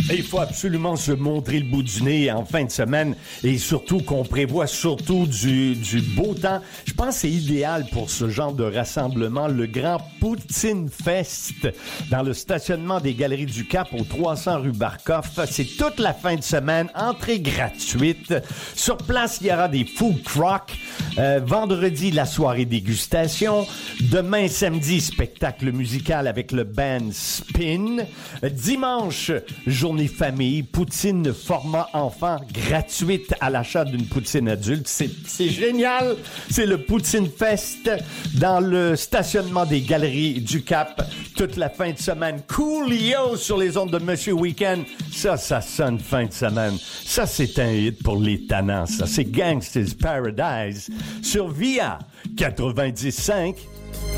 Il faut absolument se montrer le bout du nez en fin de semaine et surtout qu'on prévoit surtout du beau temps. Je pense que c'est idéal pour ce genre de rassemblement, le grand Poutine Fest dans le stationnement des Galeries du Cap au 300 rue Barkoff. C'est toute la fin de semaine, entrée gratuite. Sur place, il y aura des food trucks. Vendredi, la soirée dégustation. Demain, samedi, spectacle musical avec le band Spin. Dimanche, journée famille, poutine format enfant gratuite à l'achat d'une poutine adulte. C'est génial! C'est le Poutine Fest dans le stationnement des Galeries du Cap toute la fin de semaine. Coolio sur les ondes de Monsieur Weekend. Ça sonne fin de semaine. Ça, c'est un hit pour les tannants, ça. C'est Gangsta's Paradise sur VIA 95.